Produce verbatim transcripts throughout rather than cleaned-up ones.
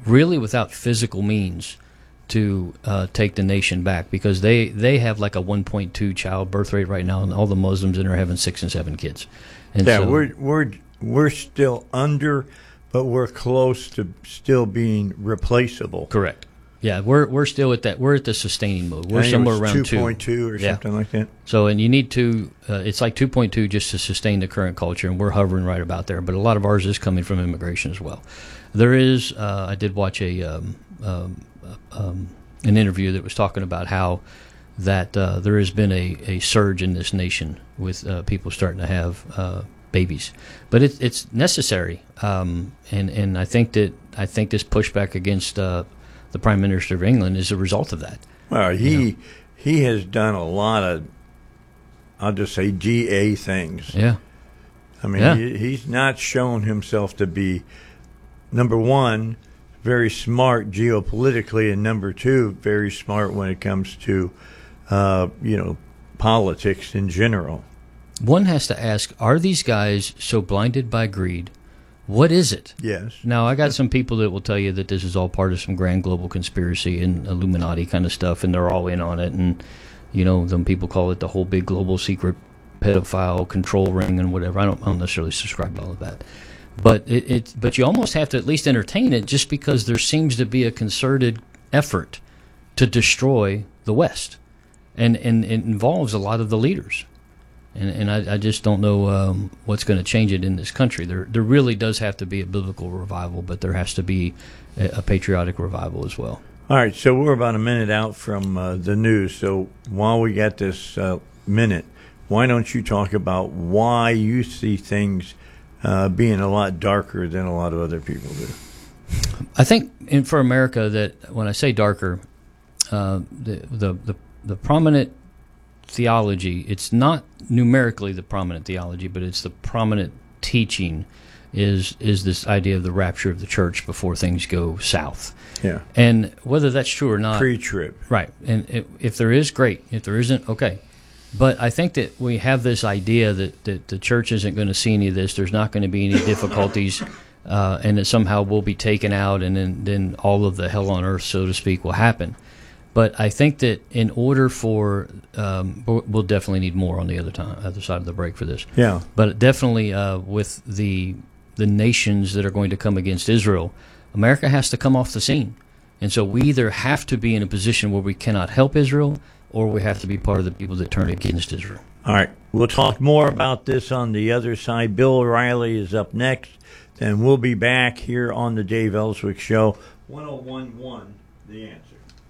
really without physical means to uh, take the nation back, because they, they have like a one point two child birth rate right now, and all the Muslims in there are having six and seven kids. And yeah, so, we're we're we're still under, but we're close to still being replaceable. Correct. Yeah, we're we're still at that. We're at the sustaining mode. We're somewhere around two. two point two or yeah. something like that. So, and you need to, uh, it's like two point two just to sustain the current culture, and we're hovering right about there. But a lot of ours is coming from immigration as well. There is, uh, I did watch a um, um, um, an interview that was talking about how that uh, there has been a, a surge in this nation with uh, people starting to have uh, babies, but it, it's necessary, um, and and I think that I think this pushback against uh, the Prime Minister of England is a result of that. Well, he you know? he has done a lot of, I'll just say, G A things. Yeah, I mean, yeah. he, he's not shown himself to be, number one, very smart geopolitically, and number two, very smart when it comes to, uh, you know, politics in general. One has to ask, are these guys so blinded by greed? What is it? Yes. Now, I got some people that will tell you that this is all part of some grand global conspiracy and Illuminati kind of stuff, and they're all in on it. And, you know, some people call it the whole big global secret pedophile control ring and whatever. I don't, I don't necessarily subscribe to all of that. But it, it, but you almost have to at least entertain it, just because there seems to be a concerted effort to destroy the West. And, and it involves a lot of the leaders. And, and I, I just don't know um, what's going to change it in this country. There there really does have to be a biblical revival, but there has to be a, a patriotic revival as well. All right, so we're about a minute out from uh, the news. So while we got this uh, minute, why don't you talk about why you see things uh, being a lot darker than a lot of other people do? I think in, for America, that when I say darker, uh, the, the the the prominent theology, it's not numerically the prominent theology, but it's the prominent teaching is is this idea of the rapture of the church before things go south. Yeah. And whether that's true or not, pre-trib. Right. And if, if there is, great. If there isn't, okay. But I think that we have this idea that, that the church isn't going to see any of this. There's not going to be any difficulties, uh, and that somehow we'll be taken out, and then, then all of the hell on earth, so to speak, will happen. But I think that in order for, um, we'll definitely need more on the other time, other side of the break for this. Yeah. But definitely uh, with the the nations that are going to come against Israel, America has to come off the scene. And so we either have to be in a position where we cannot help Israel, or we have to be part of the people that turn against Israel. All right. We'll talk more about this on the other side. Bill O'Reilly is up next. Then we'll be back here on the Dave Ellswick Show. one oh one point one, The Answer.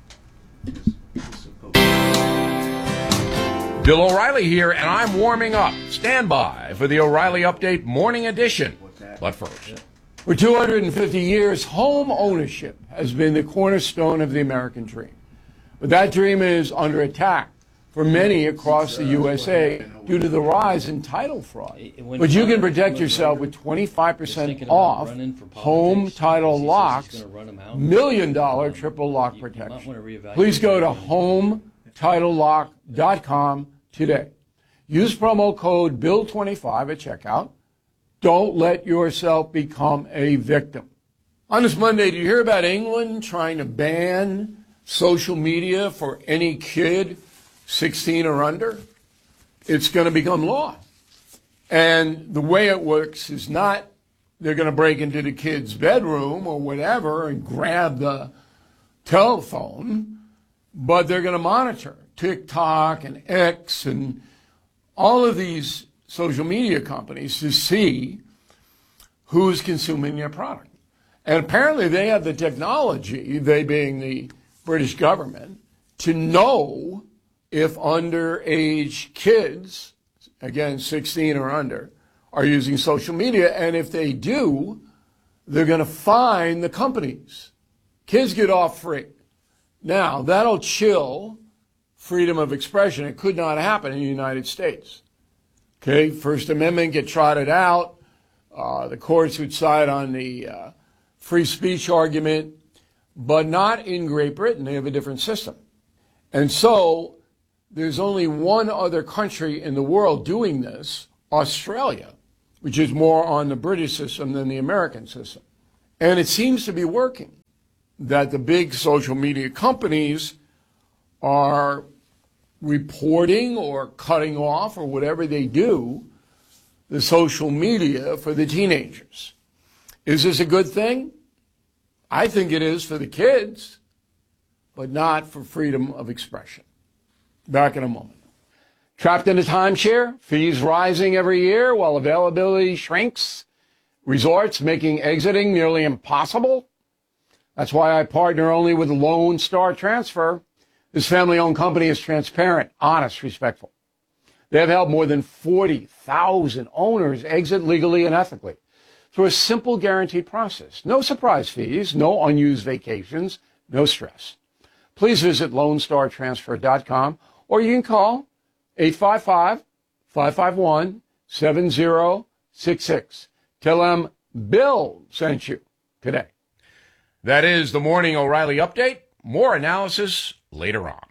Bill O'Reilly here, and I'm warming up. Stand by for the O'Reilly Update Morning Edition. But first, for two hundred fifty years, home ownership has been the cornerstone of the American dream. But that dream is under attack for many across the U S A due to the rise in title fraud. But you can protect yourself with twenty-five percent off home title locks, million dollar triple lock protection. Please go to home title lock dot com today. Use promo code bill twenty-five at checkout. Don't let yourself become a victim. On this Monday, did you hear about England trying to ban social media for any kid sixteen or under? It's going to become law. And the way it works is not they're going to break into the kid's bedroom or whatever and grab the telephone, but they're going to monitor TikTok and X and all of these social media companies to see who's consuming their product. And apparently they have the technology, they being the British government, to know if underage kids, again, sixteen or under, are using social media. And if they do, they're going to fine the companies. Kids get off free. Now, that'll chill freedom of expression. It could not happen in the United States. Okay, First Amendment get trotted out. Uh, the courts would side on the uh, free speech argument, but not in Great Britain. They have a different system. And so there's only one other country in the world doing this, Australia, which is more on the British system than the American system. And it seems to be working. that the big social media companies are reporting or cutting off or whatever they do the social media for the teenagers. Is this a good thing? I think it is for the kids, but not for freedom of expression. Back in a moment. Trapped in a timeshare, fees rising every year while availability shrinks, resorts making exiting nearly impossible. That's why I partner only with Lone Star Transfer. This family-owned company is transparent, honest, respectful. They have helped more than forty thousand owners exit legally and ethically through a simple guaranteed process. No surprise fees, no unused vacations, no stress. Please visit lone star transfer dot com or you can call eight five five, five five one, seven zero six six. Tell them Bill sent you today. That is the Morning O'Reilly Update. More analysis later on.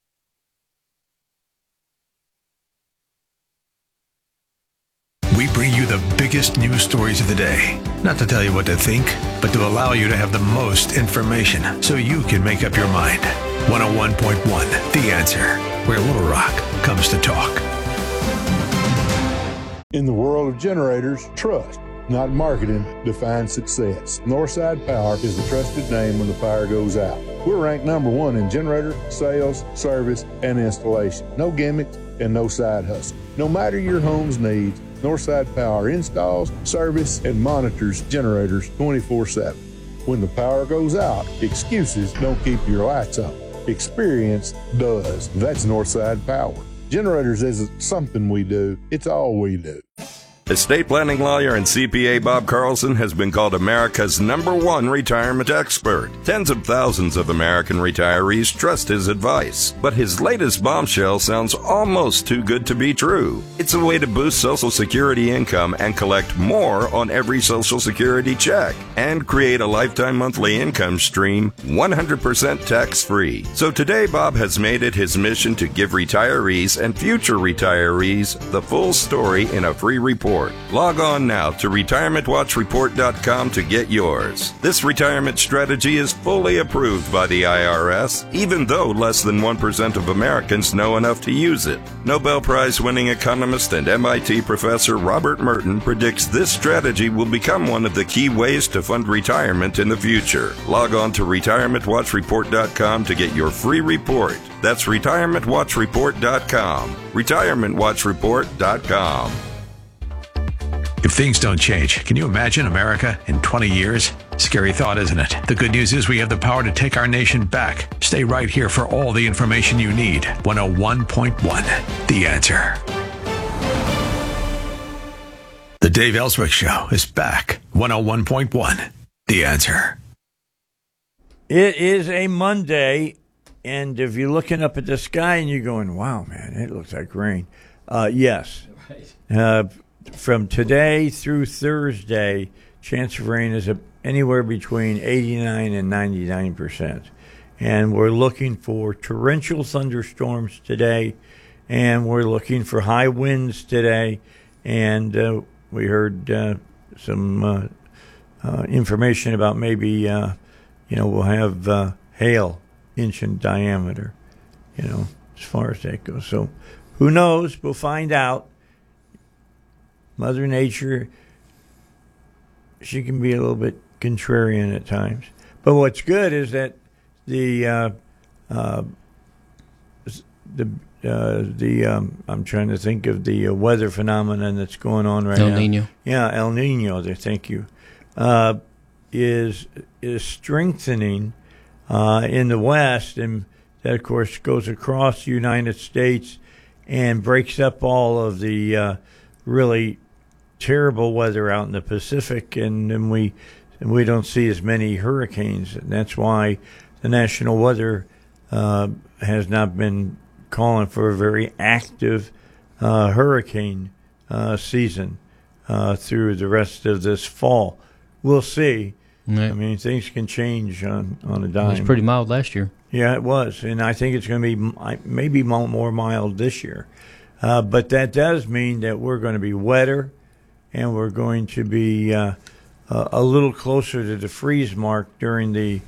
We bring you the biggest news stories of the day. Not to tell you what to think, but to allow you to have the most information so you can make up your mind. one oh one point one, The Answer, where Little Rock comes to talk. In the world of generators, trust, not marketing, defines success. Northside Power is the trusted name when the power goes out. We're ranked number one in generator, sales, service, and installation. No gimmicks and no side hustle. No matter your home's needs, Northside Power installs, service, and monitors generators twenty-four seven. When the power goes out, excuses don't keep your lights on. Experience does. That's Northside Power. Generators isn't something we do, it's all we do. Estate planning lawyer and C P A Bob Carlson has been called America's number one retirement expert. Tens of thousands of American retirees trust his advice. But his latest bombshell sounds almost too good to be true. It's a way to boost Social Security income and collect more on every Social Security check and create a lifetime monthly income stream one hundred percent tax-free. So today, Bob has made it his mission to give retirees and future retirees the full story in a free report. Log on now to retirement watch report dot com to get yours. This retirement strategy is fully approved by the I R S, even though less than one percent of Americans know enough to use it. Nobel Prize-winning economist and M I T professor Robert Merton predicts this strategy will become one of the key ways to fund retirement in the future. Log on to retirement watch report dot com to get your free report. That's retirement watch report dot com. retirement watch report dot com. If things don't change, can you imagine America in twenty years? Scary thought, isn't it? The good news is we have the power to take our nation back. Stay right here for all the information you need. one oh one point one, The Answer. The Dave Ellswick Show is back. one oh one point one, The Answer. It is a Monday, and if you're looking up at the sky and you're going, wow, man, it looks like rain. Uh, yes. Uh, From today through Thursday, chance of rain is anywhere between eighty-nine and ninety-nine percent. And we're looking for torrential thunderstorms today, and we're looking for high winds today. And uh, we heard uh, some uh, uh, information about maybe, uh, you know, we'll have uh, hail inch in diameter, you know, as far as that goes. So who knows? We'll find out. Mother Nature, she can be a little bit contrarian at times. But what's good is that the uh, uh, the uh, the um, I'm trying to think of the uh, weather phenomenon that's going on right El now. El Nino. Yeah, El Nino. There, thank you. Uh, is is strengthening uh, in the West, and that of course goes across the United States and breaks up all of the uh, really terrible weather out in the Pacific, and, and we and we don't see as many hurricanes, and that's why the National Weather uh, has not been calling for a very active uh, hurricane uh, season uh, through the rest of this fall. We'll see. Right. I mean, things can change on, on a dime. It was pretty mild last year. Yeah, it was, and I think it's going to be maybe more mild this year. Uh, but that does mean that we're going to be wetter, and we're going to be uh, uh, a little closer to the freeze mark during the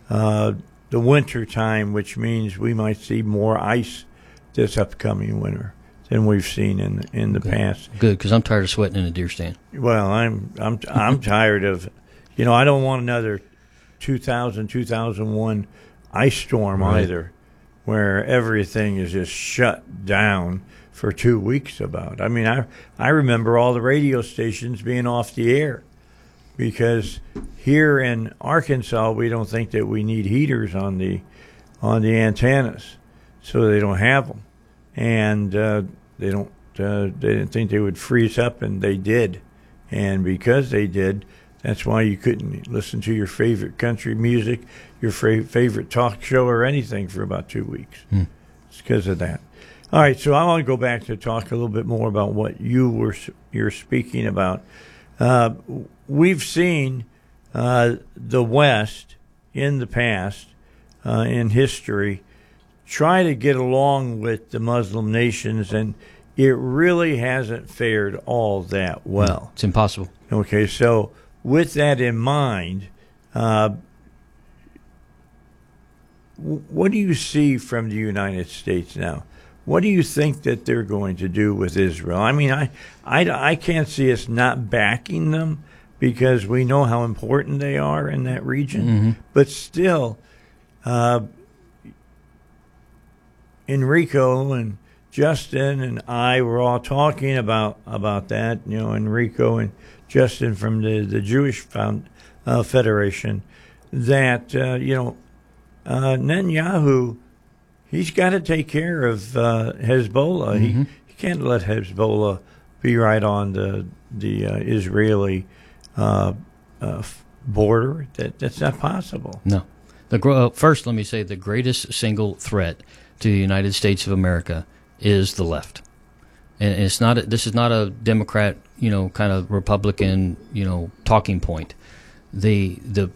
uh, the winter time, which means we might see more ice this upcoming winter than we've seen in in the Good. past. Good, because I'm tired of sweating in a deer stand. Well, I'm I'm I'm tired of, you know, I don't want another two thousand, two thousand one ice storm Right. either, where everything is just shut down for two weeks about. I mean, I I remember all the radio stations being off the air because here in Arkansas we don't think that we need heaters on the on the antennas, so they don't have them, and uh, they don't uh, they didn't think they would freeze up, and they did, and because they did, that's why you couldn't listen to your favorite country music, your fra- favorite talk show, or anything for about two weeks. Hmm. It's because of that. All right, so I want to go back to talk a little bit more about what you were you're speaking about. Uh, we've seen uh, the West in the past, uh, in history, try to get along with the Muslim nations, and it really hasn't fared all that well. It's impossible. Okay, so with that in mind, uh, what do you see from the United States now? What do you think that they're going to do with Israel? I mean, I, I, I can't see us not backing them because we know how important they are in that region. Mm-hmm. But still, uh, Enrico and Justin and I were all talking about, about that. You know, Enrico and Justin from the, the Jewish Found, uh, Federation, that, uh, you know, uh, Netanyahu, he's got to take care of uh, Hezbollah. Mm-hmm. He, he can't let Hezbollah be right on the the uh, Israeli uh, uh, border. That that's not possible. No. The gro- uh, first, let me say the greatest single threat to the United States of America is the left, and it's not. A, this is not a Democrat, you know, kind of Republican, you know, talking point. The the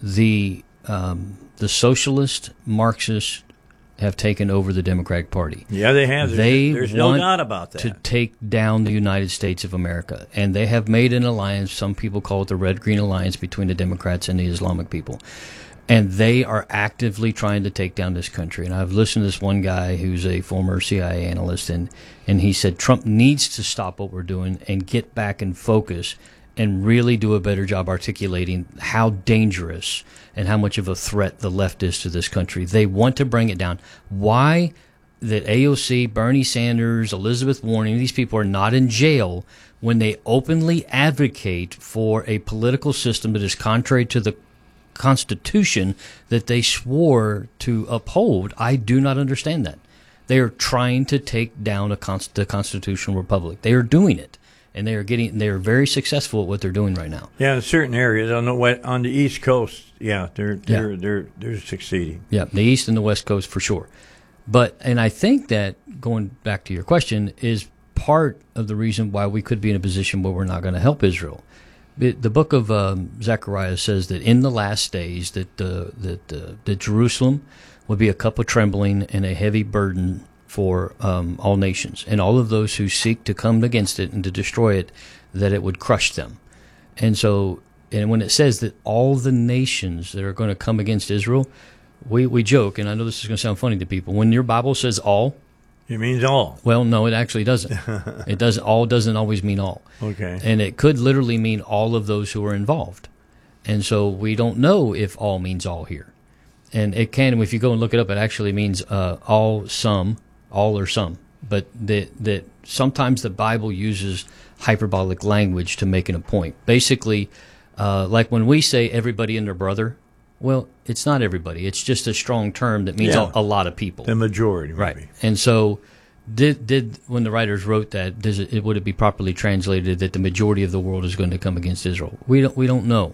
the um, the socialist Marxist have taken over the Democratic Party. Yeah, they have. There's, They there's no want doubt about that. to take down the United States of America, and they have made an alliance. Some people call it the Red-Green Alliance between the Democrats and the Islamic people, and they are actively trying to take down this country. And I've listened to this one guy who's a former C I A analyst, and and he said Trump needs to stop what we're doing and get back in focus and really do a better job articulating how dangerous and how much of a threat the left is to this country. They want to bring it down. Why that A O C, Bernie Sanders, Elizabeth Warren, these people are not in jail when they openly advocate for a political system that is contrary to the Constitution that they swore to uphold? I do not understand that. They are trying to take down a const- the constitutional republic. They are doing it. And they are getting, they are very successful at what they're doing right now. Yeah, in certain areas on the west, on the East Coast, yeah, they're they're Yeah. they're they're succeeding. Yeah, the East and the West Coast for sure. But, and I think that, going back to your question, is part of the reason why we could be in a position where we're not going to help Israel. The, the book of um, Zechariah says that in the last days that uh, that uh, that Jerusalem would be a cup of trembling and a heavy burden for um, all nations, and all of those who seek to come against it and to destroy it, that it would crush them. And so, and when it says that all the nations that are going to come against Israel, we, we joke, and I know this is going to sound funny to people, when your Bible says all, It means all. well, no, it actually doesn't. It doesn't. All doesn't always mean all. Okay. And it could literally mean all of those who are involved. And so we don't know if all means all here. And it can, if you go and look it up, it actually means uh, all, some, all or some. But that that sometimes the Bible uses hyperbolic language to make it a point. Basically, uh, like when we say everybody and their brother, well, it's not everybody. It's just a strong term that means Yeah. a, a lot of people. The majority, Right. maybe. And so did did when the writers wrote that, does it, would it be properly translated that the majority of the world is going to come against Israel? We don't we don't know.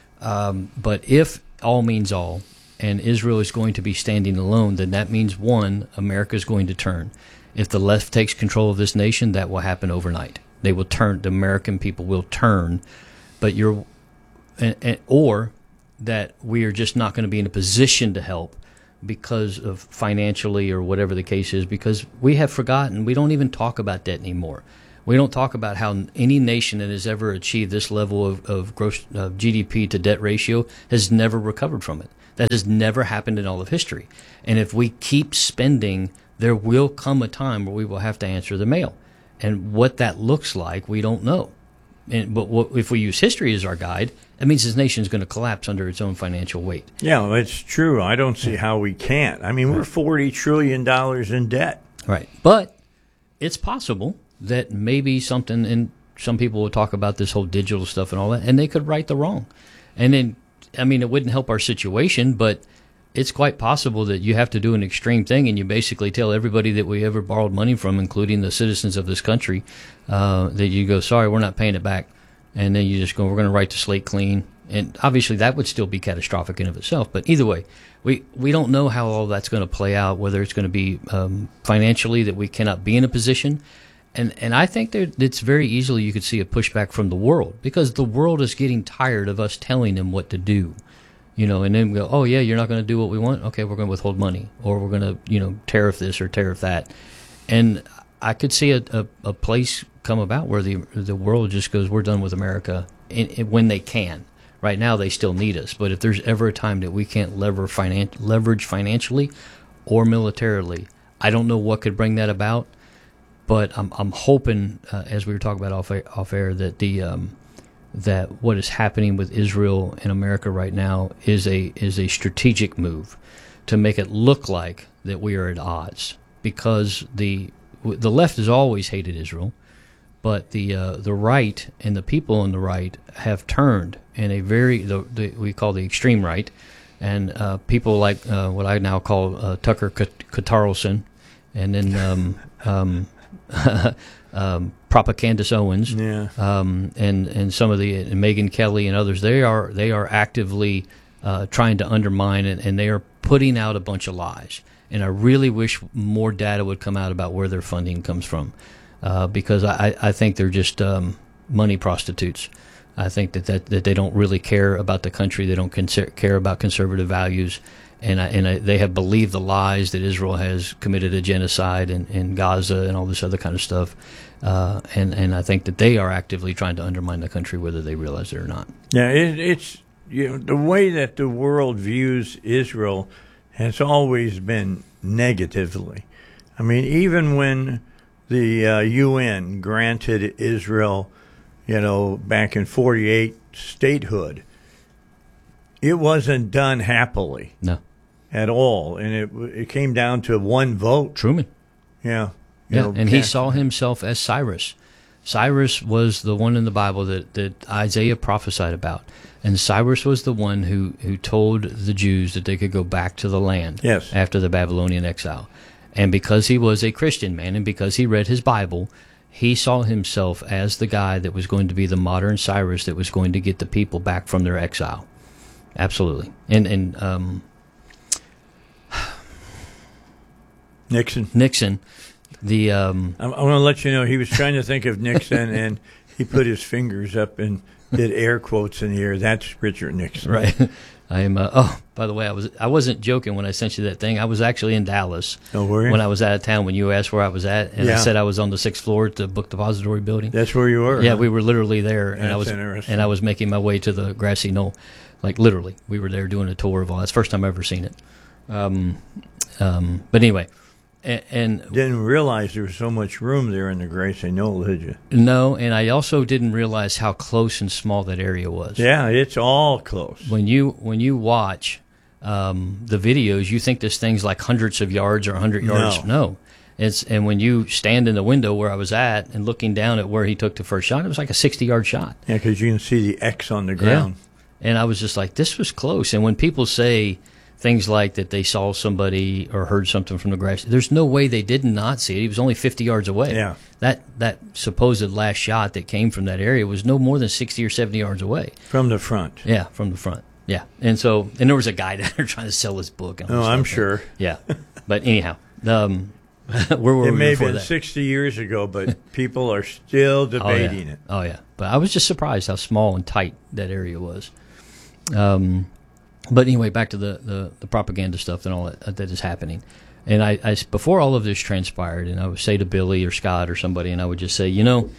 Um, but if all means all, and Israel is going to be standing alone, then that means, one, America is going to turn. If the left takes control of this nation, that will happen overnight. They will turn. The American people will turn, but you're, and, and, or that we are just not going to be in a position to help because of financially or whatever the case is, because we have forgotten. We don't even talk about that anymore. We don't talk about how any nation that has ever achieved this level of, of gross uh, G D P to debt ratio has never recovered from it. That has never happened in all of history. And if we keep spending, there will come a time where we will have to answer the mail. And what that looks like, we don't know. And, but what, if we use history as our guide, that means this nation is going to collapse under its own financial weight. Yeah, well, it's true. I don't see how we can't. I mean, we're forty trillion dollars in debt. Right. But it's possible that maybe something, and some people will talk about this whole digital stuff and all that, and they could right the wrong. And then, I mean, it wouldn't help our situation, but it's quite possible that you have to do an extreme thing and you basically tell everybody that we ever borrowed money from, including the citizens of this country, uh, that you go, sorry, we're not paying it back. And then you just go, we're going to write the slate clean. And obviously that would still be catastrophic in of itself. But either way, we, we don't know how all that's going to play out, whether it's going to be um, financially that we cannot be in a position. And and I think that it's very easily you could see a pushback from the world, because the world is getting tired of us telling them what to do. You know, and then we go, oh, yeah, you're not going to do what we want? Okay, we're going to withhold money, or we're going to, you know, tariff this or tariff that. And I could see a, a, a place come about where the the world just goes, we're done with America, in, in, when they can. Right now, they still need us. But if there's ever a time that we can't lever finan- leverage financially or militarily, I don't know what could bring that about. But I'm I'm hoping, uh, as we were talking about off air, off air, that the um, that what is happening with Israel and America right now is a is a strategic move to make it look like that we are at odds, because the the left has always hated Israel, but the uh, the right and the people on the right have turned in a very the, the we call the extreme right, and uh, people like uh, what I now call uh, Tucker Carlson, and then um, um, um, Propagandist Owens, yeah, um, and and some of the and Megyn Kelly and others. They are they are actively uh, trying to undermine it, and they are putting out a bunch of lies. And I really wish more data would come out about where their funding comes from, uh, because I, I think they're just um, money prostitutes. I think that, that that they don't really care about the country. They don't conser- care about conservative values. And, I, and I, they have believed the lies that Israel has committed a genocide in, in Gaza and all this other kind of stuff. Uh, and, and I think that they are actively trying to undermine the country, whether they realize it or not. Yeah, it, it's you know, the way that the world views Israel has always been negatively. I mean, even when the uh, U N granted Israel, you know, back in forty-eight statehood, it wasn't done happily. No. At all, and it it came down to one vote. Truman. Yeah. Yeah, know, and he saw himself as Cyrus. Cyrus was the one in the Bible that, that Isaiah prophesied about. And Cyrus was the one who, who told the Jews that they could go back to the land yes. after the Babylonian exile. And because he was a Christian man and because he read his Bible, he saw himself as the guy that was going to be the modern Cyrus that was going to get the people back from their exile. Absolutely. And, and um, Nixon. Nixon, the um, I, I want to let you know he was trying to think of Nixon, and he put his fingers up and did air quotes in the air. That's Richard Nixon, right? I am. Uh, oh, by the way, I was I wasn't joking when I sent you that thing. I was actually in Dallas. Oh, were you? When I was out of town, when you asked where I was at, and yeah. I said I was on the sixth floor at the book depository building. That's where you were. Yeah, huh? we were literally there, That's and I was interesting. and I was making my way to the grassy knoll, like literally. We were there doing a tour of all. That's the first time I've ever seen it. Um, um, but anyway. And, and didn't realize there was so much room there in the Gracie Knoll, did you? No, and I also didn't realize how close and small that area was. Yeah, it's all close. When you when you watch um, the videos, you think this thing's like hundreds of yards or a hundred yards. No. no, it's and when you stand in the window where I was at and looking down at where he took the first shot, it was like a sixty-yard shot. Yeah, because you can see the X on the ground. Yeah. And I was just like, this was close. And when people say things like that they saw somebody or heard something from the grass, there's no way they did not see it. He was only fifty yards away. Yeah. That that supposed last shot that came from that area was no more than sixty or seventy yards away. From the front. Yeah, from the front. Yeah. And so, and there was a guy down there trying to sell his book. And all oh, this I'm stuff. sure. Yeah. But anyhow, um, where were it we may have before been that? sixty years ago, but people are still debating oh, yeah. it. Oh, yeah. But I was just surprised how small and tight that area was. Um, But anyway, back to the, the, the propaganda stuff and all that, that is happening. And I, I, before all of this transpired, and I would say to Billy or Scott or somebody, and I would just say, you know,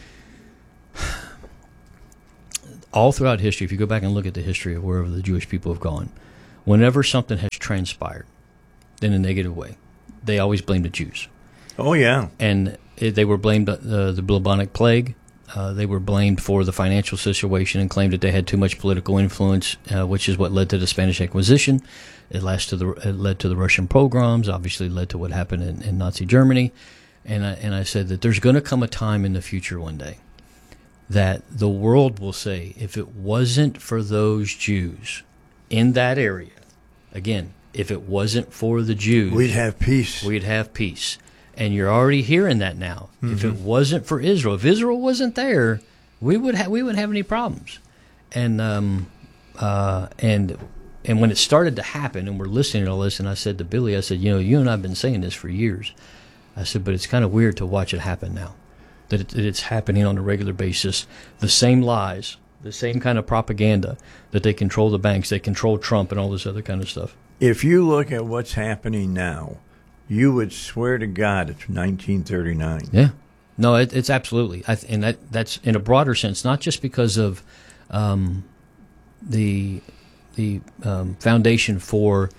all throughout history, if you go back and look at the history of wherever the Jewish people have gone, whenever something has transpired in a negative way, they always blame the Jews. Oh, yeah. And it, they were blamed uh, the bubonic plague. Uh, they were blamed for the financial situation and claimed that they had too much political influence, uh, which is what led to the Spanish Inquisition. It, to the, it led to the Russian pogroms, obviously led to what happened in, in Nazi Germany. And I, and I said that there's going to come a time in the future one day that the world will say, if it wasn't for those Jews in that area, again, if it wasn't for the Jews, we'd have peace. We'd have peace. And you're already hearing that now. Mm-hmm. If it wasn't for Israel, if Israel wasn't there, we would ha- we wouldn't have any problems. And um, uh, and and when it started to happen, and we're listening to all this, and I said to Billy, I said, you know, you and I have been saying this for years. I said, but it's kind of weird to watch it happen now, that, it, that it's happening on a regular basis. The same lies, the same kind of propaganda, that they control the banks, they control Trump, and all this other kind of stuff. If you look at what's happening now, you would swear to God it's nineteen thirty-nine. Yeah. No, it, it's absolutely. I th- and that that's in a broader sense, not just because of um, the the um, foundation for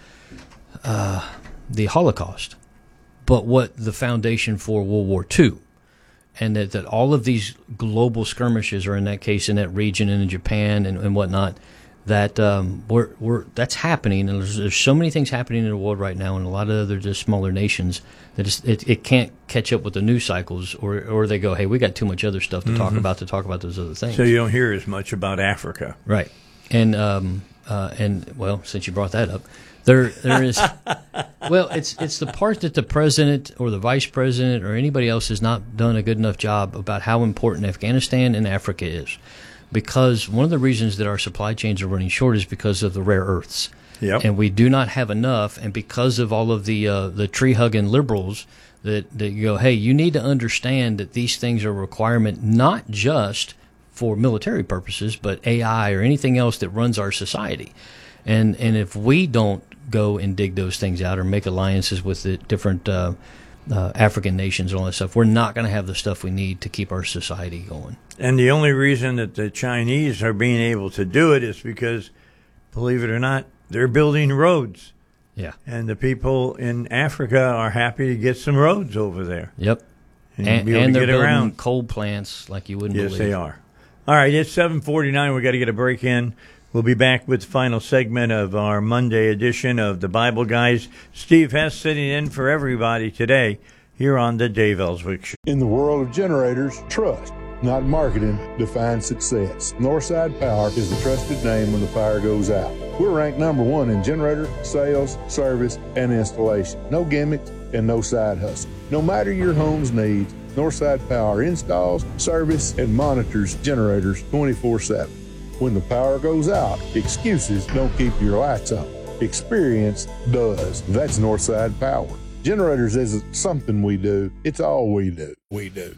uh, the Holocaust, but what the foundation for World War Two. And that, that all of these global skirmishes, or in that case in that region and in Japan and, and whatnot, that um, we're, we're that's happening, and there's, there's so many things happening in the world right now, and a lot of other just smaller nations that it's, it it can't catch up with the news cycles, or or they go, hey, we got too much other stuff to mm-hmm. talk about to talk about those other things. So you don't hear as much about Africa, right? And um uh and well, since you brought that up, there there is well, it's it's the part that the president or the vice president or anybody else has not done a good enough job about how important Afghanistan and Africa is. Because one of the reasons that our supply chains are running short is because of the rare earths. Yep. And we do not have enough, and because of all of the uh, the tree-hugging liberals that, that go, hey, you need to understand that these things are a requirement not just for military purposes, but A I or anything else that runs our society. And and if we don't go and dig those things out or make alliances with the different uh, uh, African nations and all that stuff, we're not going to have the stuff we need to keep our society going. And the only reason that the Chinese are being able to do it is because, believe it or not, they're building roads. Yeah. And the people in Africa are happy to get some roads over there. Yep. And, and, be able and to they're get building around. coal plants like you wouldn't yes, believe. Yes, they are. All right, it's seven forty-nine. We've got to get a break in. We'll be back with the final segment of our Monday edition of the Bible Guys. Steve Hess sitting in for everybody today here on the Dave Ellswick Show. In the world of generators, trust, not marketing, defines success. Northside Power is the trusted name when the fire goes out. We're ranked number one in generator, sales, service, and installation. No gimmicks and no side hustle. No matter your home's needs, Northside Power installs, service, and monitors generators twenty-four seven. When the power goes out, excuses don't keep your lights on. Experience does. That's Northside Power. Generators isn't something we do, it's all we do. We do.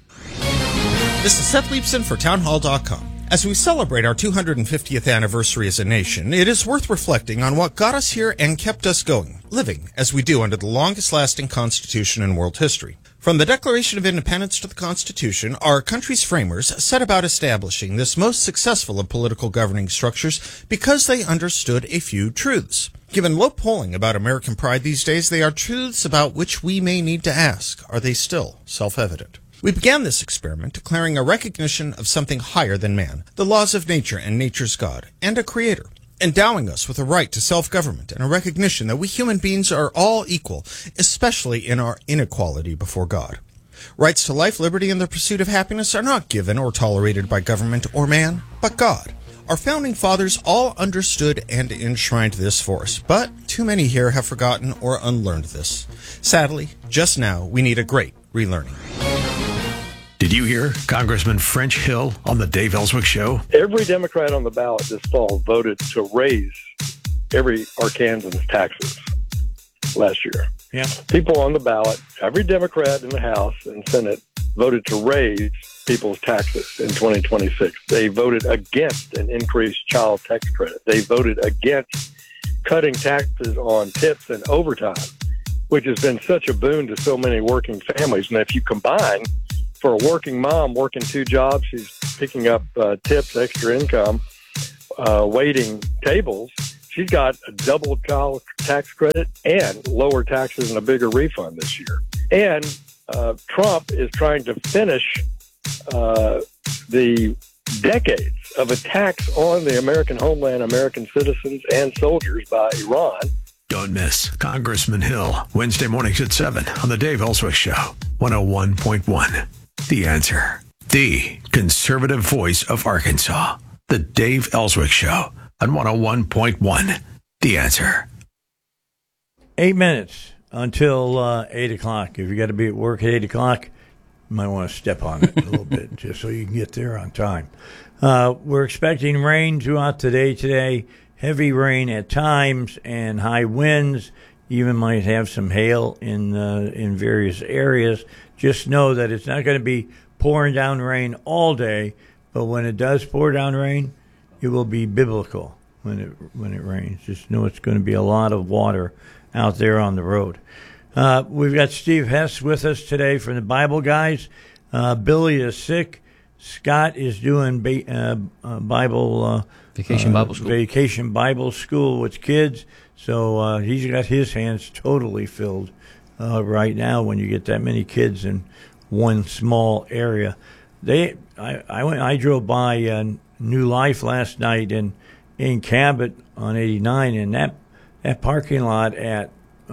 This is Seth Leibson for townhall dot com. As we celebrate our two hundred fiftieth anniversary as a nation, it is worth reflecting on what got us here and kept us going, living as we do under the longest-lasting Constitution in world history. From the Declaration of Independence to the Constitution, our country's framers set about establishing this most successful of political governing structures because they understood a few truths. Given low polling about American pride these days, they are truths about which we may need to ask, are they still self-evident? We began this experiment declaring a recognition of something higher than man, the laws of nature and nature's God, and a creator, endowing us with a right to self-government and a recognition that we human beings are all equal, especially in our inequality before God. Rights to life, liberty, and the pursuit of happiness are not given or tolerated by government or man, but God. Our founding fathers all understood and enshrined this for us, but too many here have forgotten or unlearned this. Sadly, just now, we need a great relearning. Did you hear Congressman French Hill on the Dave Ellswick Show? Every Democrat on the ballot this fall voted to raise every Arkansan's taxes last year. Yeah. People on the ballot, every Democrat in the House and Senate voted to raise people's taxes in twenty twenty-six. They voted against an increased child tax credit. They voted against cutting taxes on tips and overtime, which has been such a boon to so many working families. And if you combine for a working mom working two jobs, she's picking up uh, tips, extra income, uh, waiting tables, she's got a double child tax credit and lower taxes and a bigger refund this year. And uh, Trump is trying to finish uh, the decades of attacks on the American homeland, American citizens, and soldiers by Iran. Don't miss Congressman Hill, Wednesday mornings at seven on The Dave Ellswick Show, one oh one point one. The Answer. The conservative voice of Arkansas. The Dave Ellswick Show on one oh one point one. The Answer. Eight minutes until uh, eight o'clock. If you got to be at work at eight o'clock, you might want to step on it a little bit just so you can get there on time. Uh, we're expecting rain throughout the day today. Heavy rain at times and high winds. Even might have some hail in uh, in various areas. Just know that it's not going to be pouring down rain all day, but when it does pour down rain, it will be biblical when it when it rains. Just know it's going to be a lot of water out there on the road. Uh, we've got Steve Hess with us today from the Bible Guys. Uh, Billy is sick. Scott is doing ba- uh, uh, Bible uh, Vacation uh, Bible School. Vacation Bible School with kids. So uh, he's got his hands totally filled uh, right now when you get that many kids in one small area. They, I, I went, I drove by uh, New Life last night in in Cabot on eighty-nine, and that that parking lot at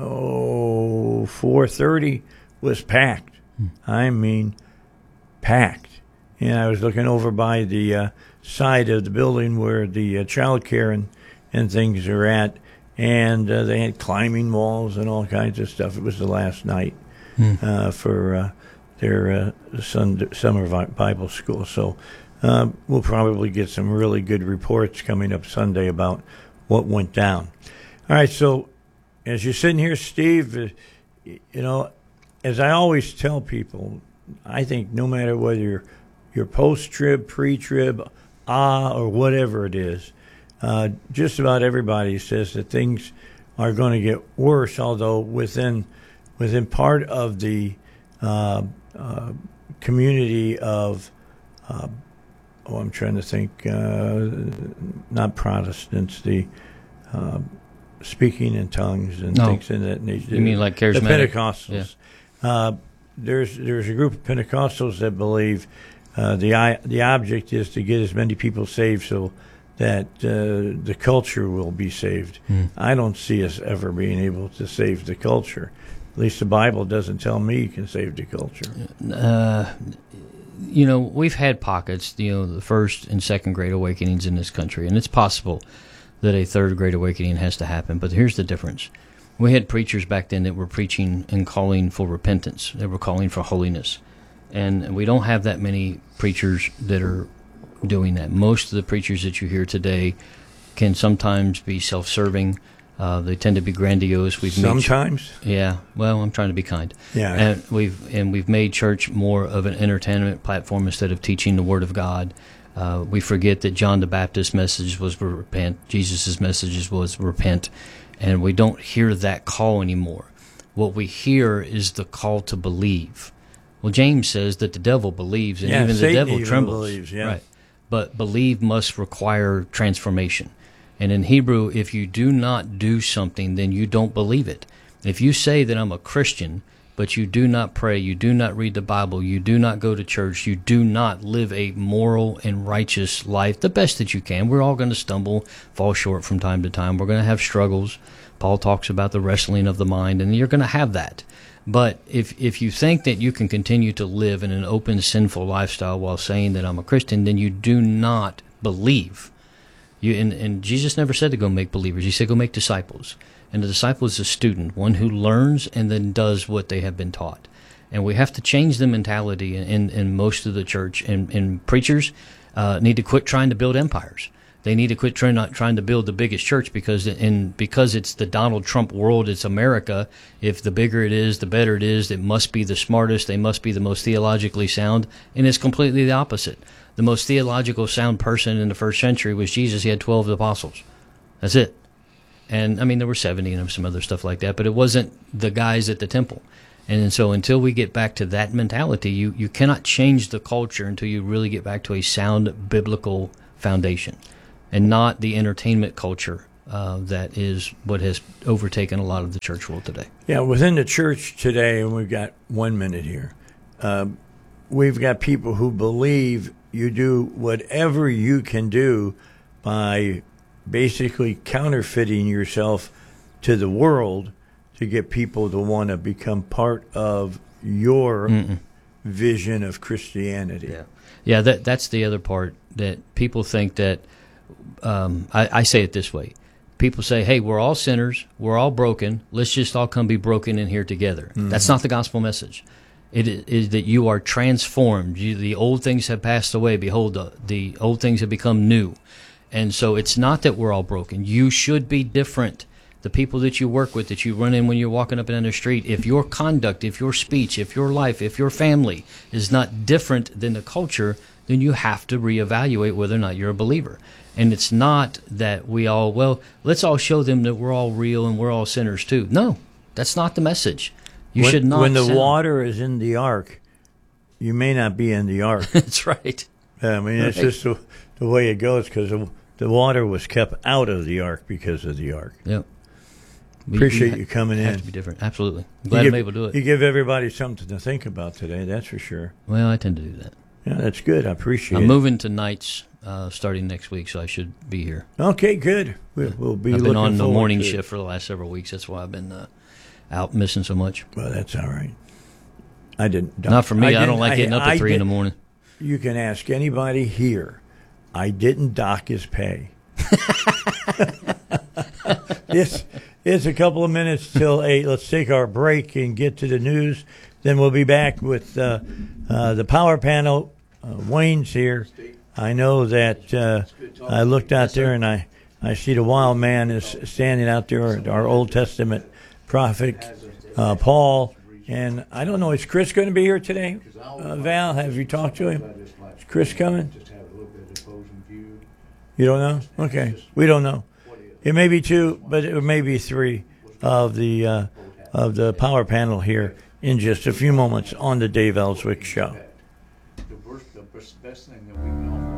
oh four thirty was packed. Hmm. I mean, packed. And I was looking over by the uh, side of the building where the uh, child care and, and things are at, and uh, they had climbing walls and all kinds of stuff. It was the last night hmm. uh, for uh, their uh, sun, summer Bible school. So uh, we'll probably get some really good reports coming up Sunday about what went down. All right, so as you're sitting here, Steve, uh, you know, as I always tell people, I think no matter whether you're your post-trib, pre-trib, ah, or whatever it is, uh, just about everybody says that things are going to get worse, although within within part of the uh, uh, community of, uh, oh, I'm trying to think, uh, not Protestants, the uh, speaking in tongues and no. things in that nature. You mean like charismatic? The Pentecostals. Yeah. Uh, there's there's a group of Pentecostals that believe Uh, the the object is to get as many people saved so that uh, the culture will be saved. Mm. I don't see us ever being able to save the culture. At least the Bible doesn't tell me you can save the culture. Uh, you know, we've had pockets, you know, the first and second great awakenings in this country, and it's possible that a third great awakening has to happen. But here's the difference. We had preachers back then that were preaching and calling for repentance. They were calling for holiness. And we don't have that many preachers that are doing that. Most of the preachers that you hear today can sometimes be self-serving. Uh, they tend to be grandiose. We've sometimes, made ch- yeah. Well, I'm trying to be kind. Yeah, and we've and we've made church more of an entertainment platform instead of teaching the Word of God. Uh, we forget that John the Baptist's message was repent. Jesus' message was repent, and we don't hear that call anymore. What we hear is the call to believe. Well, James says that the devil believes, and yeah, even Satan the devil even trembles. Believes, yeah. Right. But believe must require transformation. And in Hebrew, if you do not do something, then you don't believe it. If you say that I'm a Christian, but you do not pray, you do not read the Bible, you do not go to church, you do not live a moral and righteous life, the best that you can. We're all going to stumble, fall short from time to time. We're going to have struggles. Paul talks about the wrestling of the mind, and you're going to have that. But if if you think that you can continue to live in an open, sinful lifestyle while saying that I'm a Christian, then you do not believe. You and, and Jesus never said to go make believers. He said go make disciples. And the disciple is a student, one who learns and then does what they have been taught. And we have to change the mentality in, in, in most of the church. And, and preachers uh, need to quit trying to build empires. They need to quit trying not trying to build the biggest church because in because it's the Donald Trump world, it's America. If the bigger it is, the better it is. It must be the smartest. They must be the most theologically sound. And it's completely the opposite. The most theological sound person in the first century was Jesus. He had twelve apostles. That's it. And, I mean, there were seventy and some other stuff like that, but it wasn't the guys at the temple. And so until we get back to that mentality, you, you cannot change the culture until you really get back to a sound biblical foundation and not the entertainment culture uh, that is what has overtaken a lot of the church world today. Yeah, within the church today, and we've got one minute here, uh, we've got people who believe you do whatever you can do by basically counterfeiting yourself to the world to get people to want to become part of your Mm-mm. vision of Christianity. Yeah, yeah. That that's the other part, that people think that. Um, I, I say it this way: people say, "Hey, we're all sinners. We're all broken. Let's just all come be broken in here together." Mm-hmm. That's not the gospel message. It is, is that you are transformed. You, the old things have passed away. Behold, the, the old things have become new. And so it's not that we're all broken. You should be different. The people that you work with, that you run in when you're walking up and down the street, if your conduct, if your speech, if your life, if your family is not different than the culture, then you have to reevaluate whether or not you're a believer. And it's not that we all, well, let's all show them that we're all real and we're all sinners too. No, that's not the message. You when, should not. When the sin. water is in the ark, you may not be in the ark. That's right. I mean, it's right. just the, the way it goes, because the, the water was kept out of the ark because of the ark. Yep. Appreciate you coming in. Have to be different. Absolutely. I'm glad give, I'm able to do it. You give everybody something to think about today, that's for sure. Well, I tend to do that. Yeah, that's good. I appreciate I'm it. I'm moving to nights uh, starting next week, so I should be here. Okay, good. We'll, we'll be I've been on the morning to shift for the last several weeks. That's why I've been uh, out missing so much. Well, that's all right. I didn't. Not for me. I, I don't like getting I, up at I three did, in the morning. You can ask anybody here. I didn't dock his pay. it's, it's a couple of minutes till eight. Let's take our break and get to the news. Then we'll be back with uh, uh, the power panel. Uh, Wayne's here. I know that uh, I looked out there and I, I see the wild man is standing out there, our Old Testament prophet, uh, Paul. And I don't know, is Chris going to be here today? Uh, Val, have you talked to him? Is Chris coming? You don't know? Okay. We don't know. It may be two, but it may be three of the uh, of the power panel here in just a few moments on the Dave Ellswick Show. The worst, the best thing that we can offer